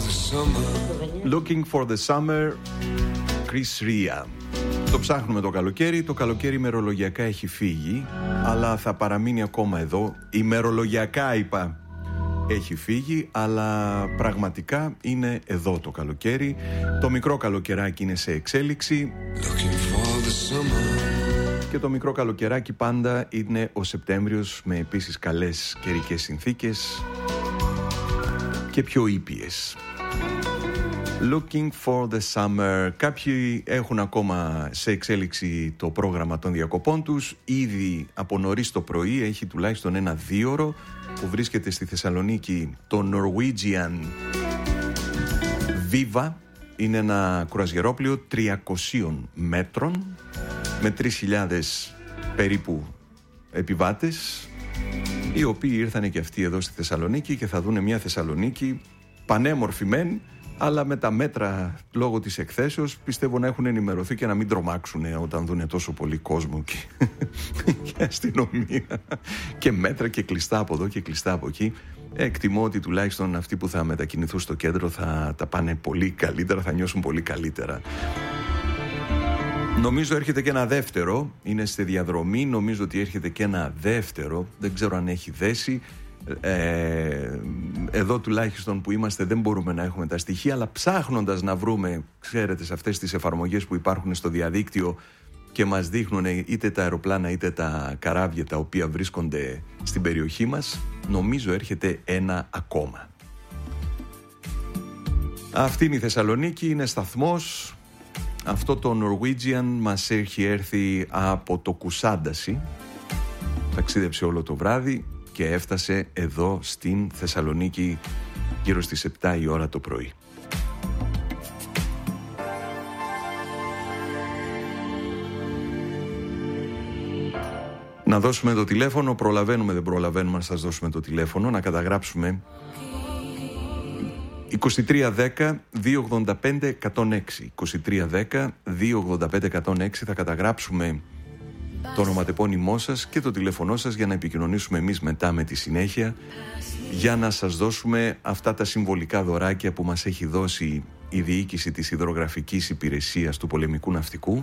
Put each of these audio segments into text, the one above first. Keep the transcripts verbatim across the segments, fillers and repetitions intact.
Looking for the summer, Chris Ria. Το ψάχνουμε το καλοκαίρι. Το καλοκαίρι ημερολογιακά έχει φύγει, αλλά θα παραμείνει ακόμα εδώ. Ημερολογιακά είπα έχει φύγει, αλλά πραγματικά είναι εδώ το καλοκαίρι. Το μικρό καλοκαιράκι είναι σε εξέλιξη. Και το μικρό καλοκαιράκι πάντα είναι ο Σεπτέμβριος, με επίσης καλές καιρικές συνθήκες και πιο ήπιες. Looking for the summer. Κάποιοι έχουν ακόμα σε εξέλιξη το πρόγραμμα των διακοπών τους. Ήδη από νωρίς το πρωί έχει τουλάχιστον ένα δίωρο που βρίσκεται στη Θεσσαλονίκη το Norwegian Viva. Είναι ένα κρουαζιερόπλοιο τριακοσίων μέτρων με τρεις χιλιάδες περίπου επιβάτες, οι οποίοι ήρθαν και αυτοί εδώ στη Θεσσαλονίκη και θα δούνε μια Θεσσαλονίκη πανέμορφη μεν, αλλά με τα μέτρα λόγω της εκθέσεως πιστεύω να έχουν ενημερωθεί και να μην τρομάξουν όταν δούνε τόσο πολύ κόσμο και, και αστυνομία και μέτρα και κλειστά από εδώ και κλειστά από εκεί. Εκτιμώ ότι τουλάχιστον αυτοί που θα μετακινηθούν στο κέντρο θα τα πάνε πολύ καλύτερα, θα νιώσουν πολύ καλύτερα. Νομίζω έρχεται και ένα δεύτερο, είναι στη διαδρομή, νομίζω ότι έρχεται και ένα δεύτερο, δεν ξέρω αν έχει δέσει. Ε, εδώ τουλάχιστον που είμαστε δεν μπορούμε να έχουμε τα στοιχεία, αλλά ψάχνοντας να βρούμε, ξέρετε, σε αυτές τις εφαρμογές που υπάρχουν στο διαδίκτυο και μας δείχνουν είτε τα αεροπλάνα είτε τα καράβια τα οποία βρίσκονται στην περιοχή μας, νομίζω έρχεται ένα ακόμα. Αυτή είναι η Θεσσαλονίκη, είναι σταθμός. Αυτό το Norwegian μας έχει έρθει από το Κουσάνταση, ταξίδεψε όλο το βράδυ και έφτασε εδώ στην Θεσσαλονίκη γύρω στις επτά η ώρα το πρωί. Να δώσουμε το τηλέφωνο, προλαβαίνουμε δεν προλαβαίνουμε να σας δώσουμε το τηλέφωνο, να καταγράψουμε είκοσι τρία δέκα δύο ογδόντα πέντε εκατόν έξι. είκοσι τρία δέκα δύο ογδόντα πέντε εκατόν έξι θα καταγράψουμε το ονοματεπώνυμό σας και το τηλέφωνό σας για να επικοινωνήσουμε εμείς μετά με τη συνέχεια, για να σας δώσουμε αυτά τα συμβολικά δωράκια που μας έχει δώσει η διοίκηση της υδρογραφικής υπηρεσίας του πολεμικού ναυτικού.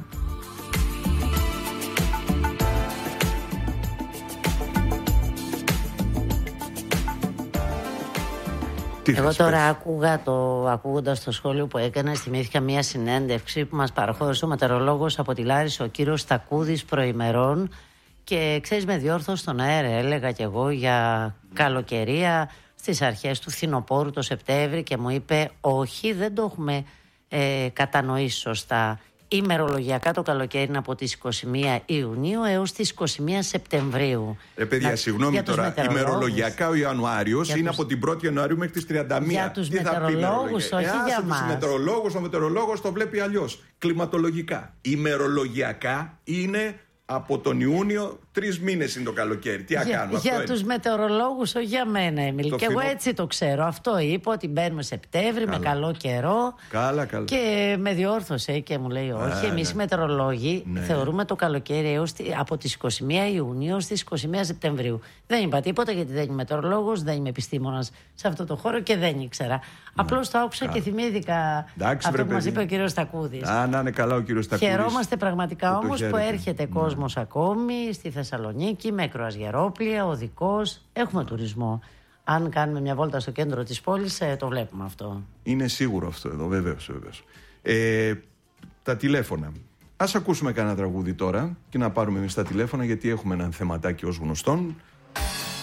Εγώ τώρα άκουγα το, ακούγοντας το σχόλιο που έκανε, θυμήθηκα μια συνέντευξη που μας παραχώρησε ο μετεωρολόγος από τη Λάρισα, ο κύριος Στακούδης, προημερών, και ξέρεις, με διόρθω στον αέρα, έλεγα κι εγώ για καλοκαιρία στις αρχές του φθινοπόρου το Σεπτέμβρη, και μου είπε όχι, δεν το έχουμε ε, κατανοήσει σωστά. Ημερολογιακά το καλοκαίρι είναι από τις είκοσι μία Ιουνίου έως τις είκοσι μία Σεπτεμβρίου. Ρε παιδιά, να... συγγνώμη τώρα, ημερολογιακά ο Ιανουάριος είναι τους... από την πρώτη Ιανουαρίου μέχρι τις τριάντα μία. Για τους μετεωρολόγους, όχι ε, για μας. Τους μετεωρολόγους, ο μετεωρολόγος το βλέπει αλλιώς. Κλιματολογικά. Ημερολογιακά είναι από τον Ιούνιο, τρεις μήνες είναι το καλοκαίρι. Τι να κάνουμε, για τους μετεωρολόγους, όχι για μένα, Εμίλ. Και φινό... εγώ έτσι το ξέρω. Αυτό είπα, ότι μπαίνουμε Σεπτέμβρη με καλό καιρό. Καλά, καλά. Και με διόρθωσε και μου λέει όχι. Εμείς οι μετεωρολόγοι ναι. θεωρούμε το καλοκαίρι έως, από τις είκοσι μία Ιουνίου στις είκοσι μία Σεπτεμβρίου. Δεν είπα τίποτα, γιατί δεν είμαι μετεωρολόγος, δεν είμαι επιστήμονας σε αυτό το χώρο και δεν ήξερα. Απλώς το άκουσα και θυμήθηκα εντάξει, αυτό που μας είπε ο κύριος Στακούδης. Α, να είναι καλά ο κύριος Στακούδης. Χαιρόμαστε πραγματικά όμως που έρχεται κόσμος ακόμη στη Θεσσαλονίκη με κρουαζιερόπλια, οδικός. Έχουμε τουρισμό. Αν κάνουμε μια βόλτα στο κέντρο της πόλης, το βλέπουμε αυτό. Είναι σίγουρο αυτό εδώ, βεβαίως, βεβαίως. Ε, τα τηλέφωνα. Ας ακούσουμε κανένα τραγούδι τώρα και να πάρουμε εμείς τα τηλέφωνα, γιατί έχουμε ένα θεματάκι ως γνωστόν.